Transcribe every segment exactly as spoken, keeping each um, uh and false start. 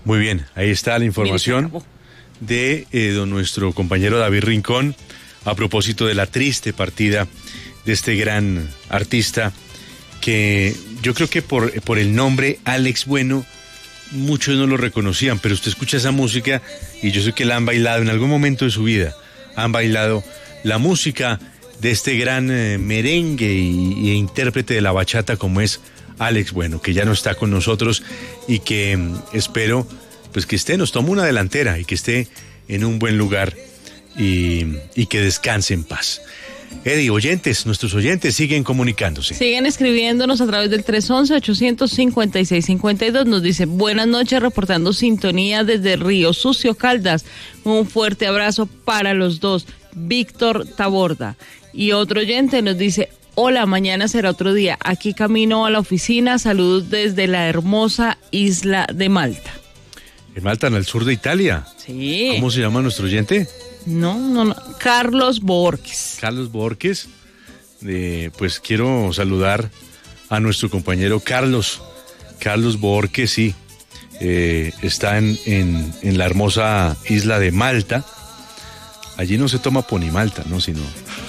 Muy bien, ahí está la información de eh, don nuestro compañero David Rincón a propósito de la triste partida de este gran artista que yo creo que por, por el nombre Alex Bueno muchos no lo reconocían, pero usted escucha esa música y yo sé que la han bailado en algún momento de su vida, han bailado la música de este gran eh, merengue y, y intérprete de la bachata como es Alex Bueno, que ya no está con nosotros y que mm, espero pues que esté, nos tome una delantera y que esté en un buen lugar y, y que descanse en paz. Eddie, oyentes, nuestros oyentes siguen comunicándose. Siguen escribiéndonos a través del tres once, ochocientos cincuenta y seis cincuenta y dos. Nos dice, buenas noches, reportando sintonía desde Río Sucio, Caldas. Un fuerte abrazo para los dos. Víctor Taborda. Y otro oyente nos dice, hola, mañana será otro día. Aquí camino a la oficina. Saludos desde la hermosa isla de Malta. En Malta, en el sur de Italia. Sí. ¿Cómo se llama nuestro oyente? No, no, no. Carlos Borges. Carlos Borges. Eh, pues quiero saludar a nuestro compañero Carlos. Carlos Borges, sí. Eh, está en, en, en la hermosa isla de Malta. Allí no se toma ponimalta, ¿no? Sino...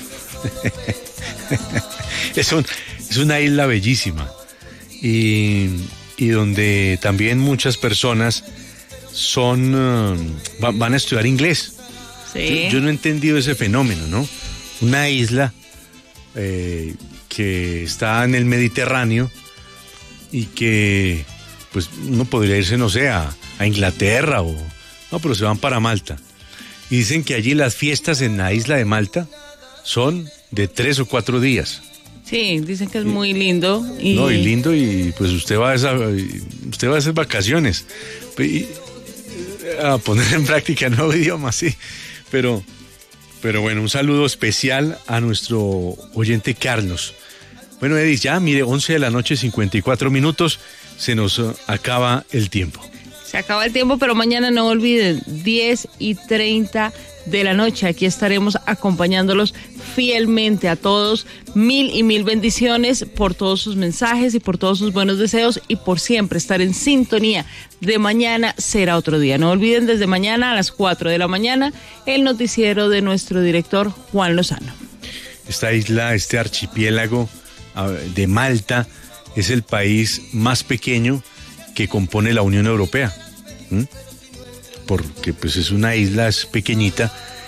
es, un, es una isla bellísima. Y, y donde también muchas personas son uh, van, van a estudiar inglés. Sí. Yo, yo no he entendido ese fenómeno, ¿no? Una isla eh, que está en el Mediterráneo y que pues uno podría irse, no sé, a, a Inglaterra o... No, pero se van para Malta. Y dicen que allí las fiestas en la isla de Malta son de tres o cuatro días. Sí, dicen que es muy lindo. Y... No, y lindo, y pues usted va a esa, usted va a esas vacaciones. Y, a poner en práctica el nuevo idioma, sí. Pero, pero bueno, un saludo especial a nuestro oyente Carlos. Bueno, Edith, ya, mire, once de la noche, cincuenta y cuatro minutos, se nos uh, acaba el tiempo. Se acaba el tiempo, pero mañana no olviden, diez y treinta de la noche, aquí estaremos acompañándolos fielmente a todos. Mil y mil bendiciones por todos sus mensajes y por todos sus buenos deseos y por siempre estar en sintonía de Mañana Será Otro Día. No olviden, desde mañana a las cuatro de la mañana, el noticiero de nuestro director Juan Lozano. Esta isla, este archipiélago de Malta, es el país más pequeño que compone la Unión Europea. ¿Mm? Porque pues es una isla, es pequeñita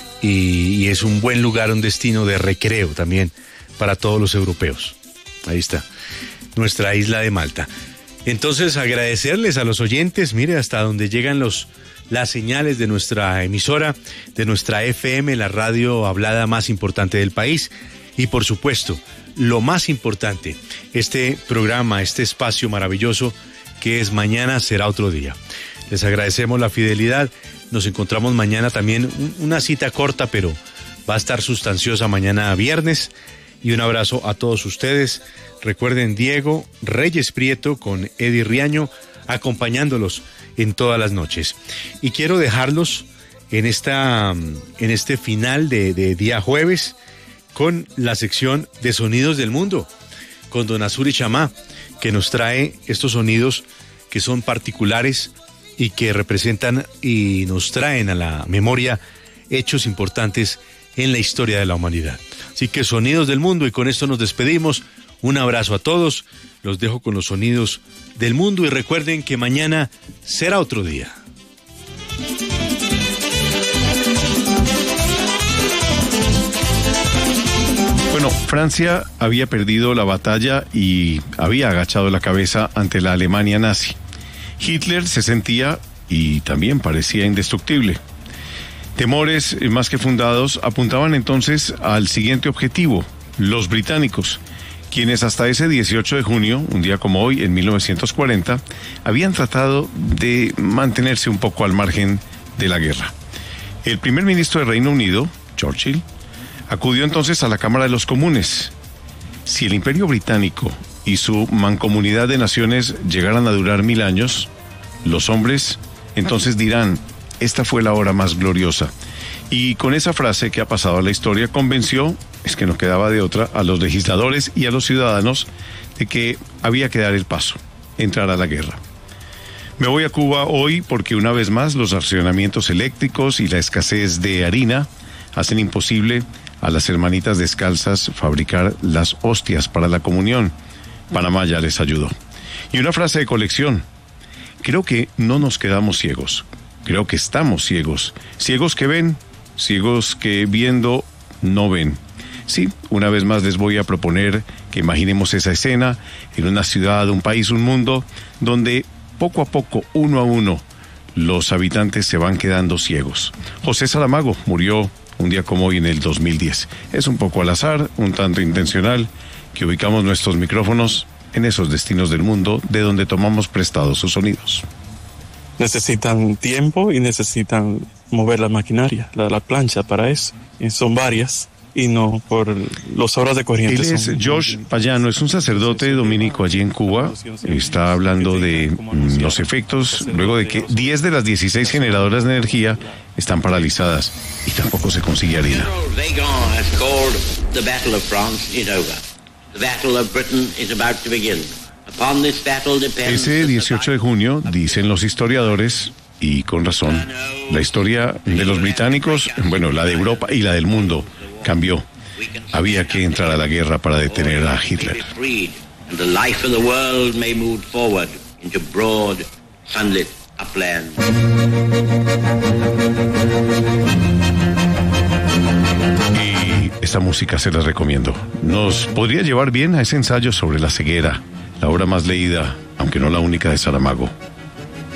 y, y es un buen lugar, un destino de recreo también para todos los europeos. Ahí está, nuestra isla de Malta. Entonces, agradecerles a los oyentes, mire hasta donde llegan los las señales de nuestra emisora, de nuestra F M, la radio hablada más importante del país. Y por supuesto, lo más importante, este programa, este espacio maravilloso que es Mañana Será Otro Día. Les agradecemos la fidelidad. Nos encontramos mañana también, una cita corta, pero va a estar sustanciosa mañana viernes. Y un abrazo a todos ustedes. Recuerden, Diego Reyes Prieto con Eddie Riaño acompañándolos en todas las noches. Y quiero dejarlos en, esta, en este final de, de día jueves con la sección de Sonidos del Mundo, con don Azuri Chamá, que nos trae estos sonidos que son particulares y que representan y nos traen a la memoria hechos importantes en la historia de la humanidad. Así que Sonidos del Mundo, y con esto nos despedimos. Un abrazo a todos, los dejo con los sonidos del mundo y recuerden que mañana será otro día. Bueno, Francia había perdido la batalla y había agachado la cabeza ante la Alemania nazi. Hitler se sentía y también parecía indestructible. Temores más que fundados apuntaban entonces al siguiente objetivo: los británicos, quienes hasta ese dieciocho de junio, un día como hoy, en mil novecientos cuarenta, habían tratado de mantenerse un poco al margen de la guerra. El primer ministro del Reino Unido, Churchill, acudió entonces a la Cámara de los Comunes. Si el Imperio Británico y su mancomunidad de naciones llegaran a durar mil años, los hombres entonces dirán: esta fue la hora más gloriosa. Y con esa frase que ha pasado a la historia convenció, es que no quedaba de otra, a los legisladores y a los ciudadanos de que había que dar el paso, entrar a la guerra. Me voy a Cuba hoy porque una vez más los racionamientos eléctricos y la escasez de harina hacen imposible a las hermanitas descalzas fabricar las hostias para la comunión. Panamá ya les ayudó. Y una frase de colección. Creo que no nos quedamos ciegos. Creo que estamos ciegos. Ciegos que ven, ciegos que viendo no ven. Sí, una vez más les voy a proponer que imaginemos esa escena en una ciudad, un país, un mundo, donde poco a poco, uno a uno, los habitantes se van quedando ciegos. José Saramago murió un día como hoy en el dos mil diez. Es un poco al azar, un tanto intencional, que ubicamos nuestros micrófonos en esos destinos del mundo de donde tomamos prestados sus sonidos. Necesitan tiempo y necesitan mover la maquinaria, la, la plancha para eso. Y son varias y no por las horas de corriente. Él es son... Josh Payano, es un sacerdote dominico allí en Cuba. Está hablando de mm, los efectos luego de que diez de las dieciséis generadoras de energía están paralizadas y tampoco se consigue harina. Ese dieciocho de junio, dicen los historiadores, y con razón, la historia de los británicos, bueno, la de Europa y la del mundo, cambió. Había que entrar a la guerra para detener a Hitler. Y esta música se la recomiendo. Nos podría llevar bien a ese ensayo sobre la ceguera, la obra más leída, aunque no la única, de Saramago.